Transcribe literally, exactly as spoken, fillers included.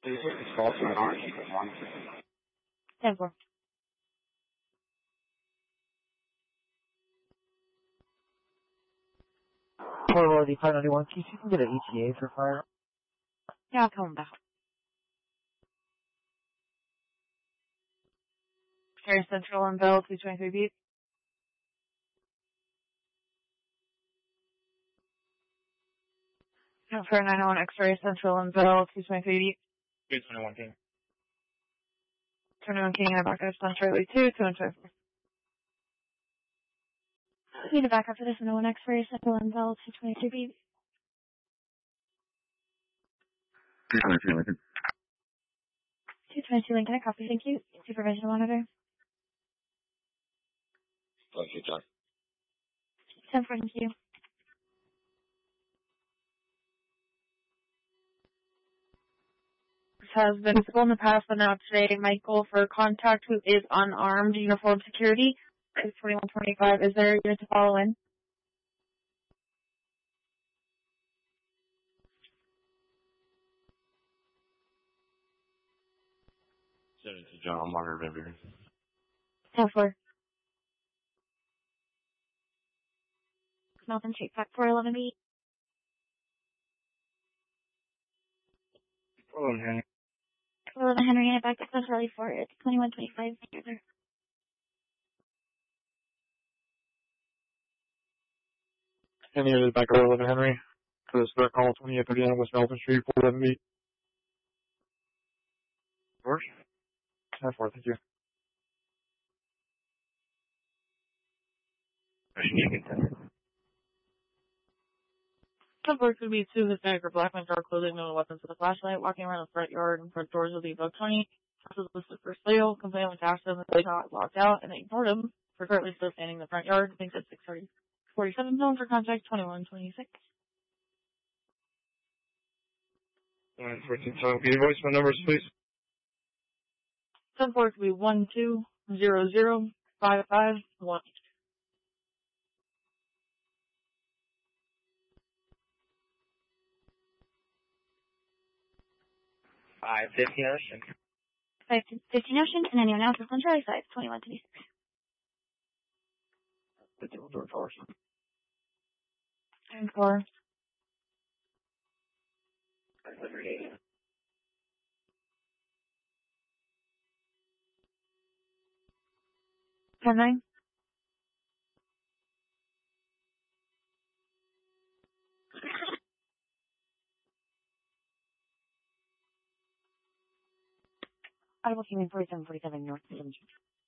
It's also an orange one. ten four. Portable D five ninety-one, can you get an E T A for fire? Yeah, I'll come back. X-ray Central and Bell, two twenty-three beat. For nine oh one X-ray Central and Bell, two twenty-three beat. two twenty-one King. twenty-one King and back up on Charlie two, two and twenty-four. Need a backup for this one oh one X-ray Central and Bell, two twenty-three beat. two twenty-two Lincoln. two twenty-two Lincoln, I copy, thank you. Supervision monitor. Thank you, John. ten four, thank you. This has been visible in the past, but now today, Michael, for contact who is unarmed, uniform security, is twenty-one twenty-five. Is there a unit to follow in? seventy-two John, I'm on River. ten four. Melton Street, back four eleven beat. four eleven Henry. four eleven Henry, and back to Central Charlie four, it's twenty-one twenty-five. Thank you, sir. Any of the back of eleven Henry, for the start call twenty-eight thirty-nine West Melton Street, four eleven beat. George? ten four, thank you. ten four could be two Hispanic or black men, dark clothing, no weapons with a flashlight, walking around the front yard and front doors of the above twenty. This is listed for sale, complaining with asked them if they got locked out, and they ignored him for currently still standing in the front yard. Thinks at six forty-seven, known for contact twenty-one twenty-six. Alright, fourteen, so can you voice my numbers, please? ten four could be one two zero zero five five one. five fifteen Ocean. five fifteen Ocean, and anyone else is on Charlie side, twenty-one twenty-six. fifty-one George Orson. ten four. ten nine. Audible King forty-seven forty-seven North.